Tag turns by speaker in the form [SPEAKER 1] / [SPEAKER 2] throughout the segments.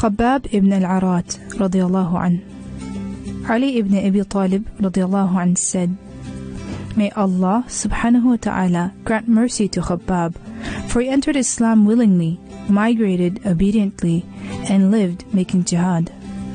[SPEAKER 1] Khabbab ibn al-Arat radiyallahu anh. Ali ibn Abi Talib radiyallahu anh said, "May Allah subhanahu wa ta'ala grant mercy to Khabbab, for he entered Islam willingly, migrated obediently, and lived making jihad."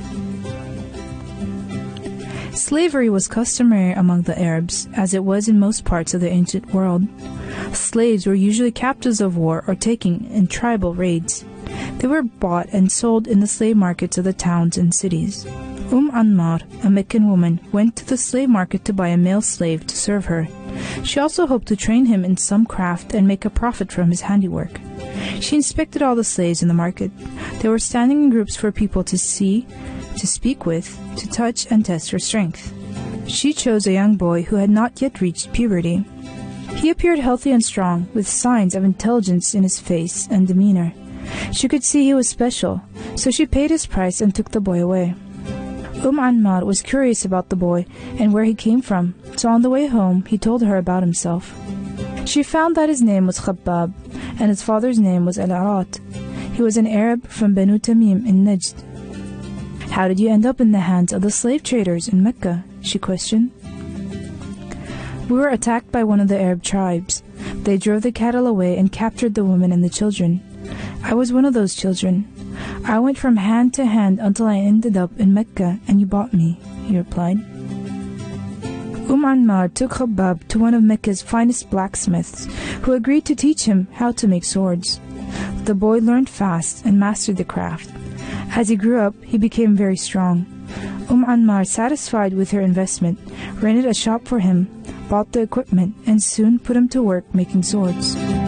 [SPEAKER 1] Slavery was customary among the Arabs, as it was in most parts of the ancient world. Slaves were usually captives of war or taken in tribal raids. They were bought and sold in the slave markets of the towns and cities. Ammar, a Meccan woman, went to the slave market to buy a male slave to serve her. She also hoped to train him in some craft and make a profit from his handiwork. She inspected all the slaves in the market. They were standing in groups for people to see, to speak with, to touch and test her strength. She chose a young boy who had not yet reached puberty. He appeared healthy and strong, with signs of intelligence in his face and demeanor. She could see he was special, so she paid his price and took the boy away. Ammar was curious about the boy and where he came from, so on the way home he told her about himself. She found that his name was Khabbab, and his father's name was Al-Arat. He was an Arab from Banu Tamim in Najd. "How did you end up in the hands of the slave traders in Mecca?" she questioned. "We were attacked by one of the Arab tribes. They drove the cattle away and captured the women and the children. I was one of those children. I went from hand to hand until I ended up in Mecca, and you bought me," he replied. Ammar took Khabbab to one of Mecca's finest blacksmiths, who agreed to teach him how to make swords. The boy learned fast and mastered the craft. As he grew up, he became very strong. Ammar, satisfied with her investment, rented a shop for him, bought the equipment, and soon put him to work making swords.